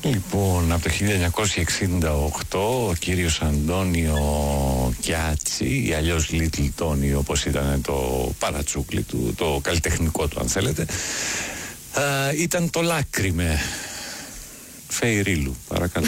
Λοιπόν, από το 1968 ο κύριος Αντώνιο Κιάτσι, ή αλλιώς Little Tony όπως ήταν το παρατσούκλι του, το καλλιτεχνικό του αν θέλετε, ήταν το Λάκριμε. Φεϊρίλου, παρακαλώ.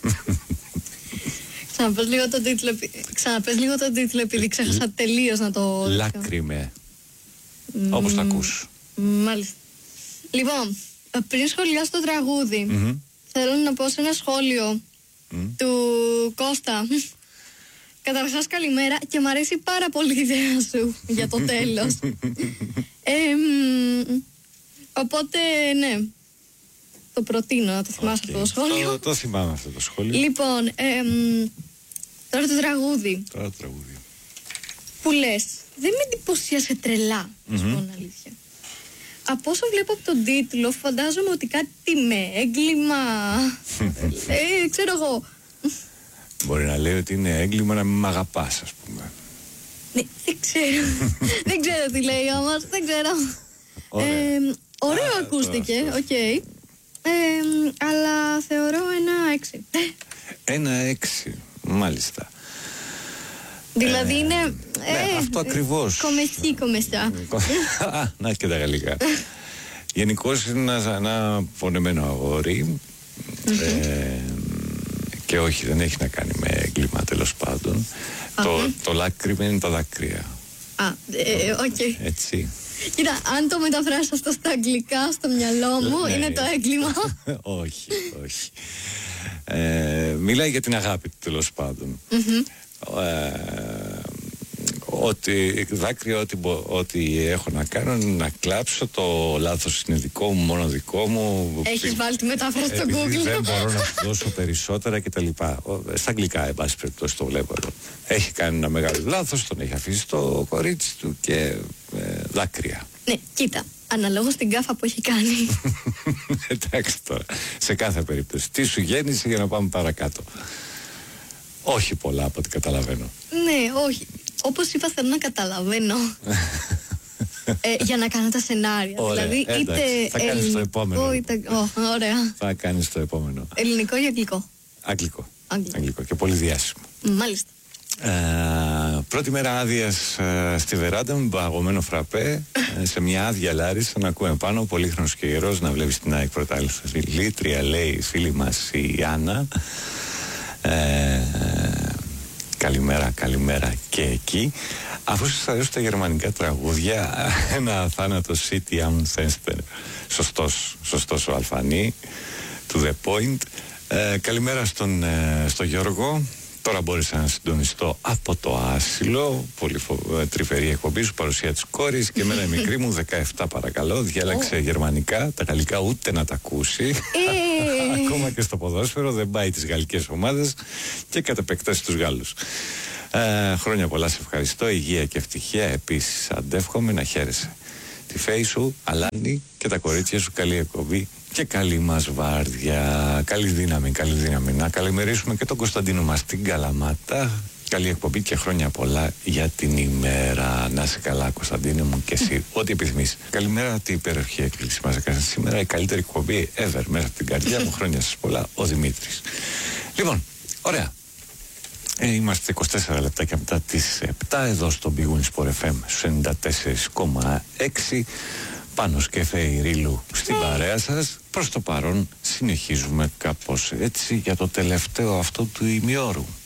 Ξαναπες λίγο τον τίτλο επειδή ξέχασα τελείως να το... Λάκριμε. Όπως το ακούς. Μάλιστα. Λοιπόν, πριν σχολιάσω το τραγούδι, θέλω να πω σε ένα σχόλιο του Κώστα. Καταρχάς καλημέρα και μου αρέσει πάρα πολύ η ιδέα σου για το τέλος. Οπότε ναι, το προτείνω να το θυμάσαι αυτό το σχόλιο. Το θυμάμαι αυτό το σχόλιο. Λοιπόν, τώρα το τραγούδι. Που λες, δεν με εντυπωσίασε τρελά, να σου πω την αλήθεια. Από όσο βλέπω από τον τίτλο, φαντάζομαι ότι κάτι με έγκλημα. Ξέρω εγώ. Μπορεί να λέει ότι είναι έγκλημα να μην μ' αγαπάς, ας πούμε. Ναι, δεν ξέρω. Δεν ξέρω τι λέει όμως, δεν ξέρω. Ωραίο ακούστηκε, οκ. Αλλά θεωρώ ένα 6. 1-6, μάλιστα. Δηλαδή είναι... ναι, αυτό ακριβώς. Κομεσιά. Να και τα γαλλικά. Γενικώς είναι ένα πονεμένο αγόρι. Και όχι, δεν έχει να κάνει με έγκλημα, τέλος πάντων. Το λάκρυμα είναι τα δάκρυα. Οκ. Έτσι. Κοίτα, αν το μεταφράσω αυτό στα αγγλικά στο μυαλό μου, είναι το έγκλημα. Όχι. Μιλάει για την αγάπη του, τέλος πάντων. Ότι δάκρυα, ό,τι έχω να κάνω είναι να κλάψω. Το λάθος είναι δικό μου, μόνο δικό μου. Έχεις βάλει τη μετάφραση στο Google. Δεν μπορώ να σου δώσω περισσότερα κτλ. Στα αγγλικά, εν πάση περιπτώσει, το βλέπω εδώ. Έχει κάνει ένα μεγάλο λάθος, τον έχει αφήσει το κορίτσι του και δάκρυα. Ναι, κοίτα, αναλόγως στην κάφα που έχει κάνει. Εντάξει τώρα, σε κάθε περίπτωση. Τι σου γέννησε για να πάμε παρακάτω. Όχι πολλά από ό,τι καταλαβαίνω. Ναι, όχι. Όπως είπα, θέλω να καταλαβαίνω. Για να κάνω τα σενάρια. Ωραία, δηλαδή, είτε θα κάνεις το επόμενο. Ωραία. Θα κάνεις το επόμενο. Ελληνικό ή αγγλικό? Αγγλικό και πολύ διάσημο. Μάλιστα. Πρώτη μέρα άδειας στη βεράντα με παγωμένο φραπέ, σε μια άδεια Λάρισα, να ακούμε πάνω, πολύχρονος και ιερός, να βλέπεις την ΑΕΚ πρωταθλήτρια, λέει η φίλη μας η Άννα. Καλημέρα και εκεί. Αφού σας αρέσουν τα γερμανικά τραγούδια, ένα θάνατο City am Fenster. Σωστός ο Αλφανή του The Point. Καλημέρα στον Γιώργο. Τώρα μπόρεσα να συντονιστώ από το άσυλο. Πολύ τρυφερή εκπομπή σου, παρουσία της κόρης και εμένα η μικρή μου 17 παρακαλώ. Διάλεξε γερμανικά, τα γαλλικά ούτε να τα ακούσει. Ακόμα και στο ποδόσφαιρο δεν πάει τις γαλλικές ομάδες και κατ' επέκταση τους Γάλλους. Χρόνια πολλά, σε ευχαριστώ. Υγεία και ευτυχία επίσης αντεύχομαι, να χαίρεσαι. Τη φέη σου, Αλάνη, και τα κορίτσια σου, καλή εκπομπή και καλή μας βάρδια. Καλή δύναμη. Να καλημερίσουμε και τον Κωνσταντίνο μας στην Καλαμάτα. Καλή εκπομπή και χρόνια πολλά για την ημέρα. Να είσαι καλά, Κωνσταντίνο μου, και εσύ ό,τι επιθυμείς. Καλημέρα, τι υπέροχη έκκληση μας έκανε σήμερα. Η καλύτερη εκπομπή ever μέσα από την καρδιά μου. Χρόνια σας πολλά, ο Δημήτρης. Λοιπόν, ωραία. Είμαστε 24 λεπτάκια μετά τις 7 εδώ στο Big Win Sport FM στους 94,6. Πάνος και Φεϊρίλου στην παρέα σας. Προς το παρόν συνεχίζουμε κάπως έτσι για το τελευταίο αυτό του ημιώρου.